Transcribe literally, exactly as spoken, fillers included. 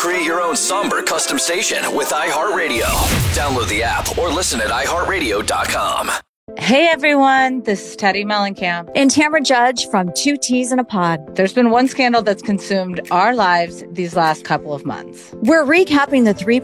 Create your own somber custom station with iHeartRadio. Download the app or listen at i heart radio dot com. Hey everyone, this is Teddy Mellencamp and Tamara Judge from Two Teas in a Pod. There's been one scandal that's consumed our lives these last couple of months. We're recapping the three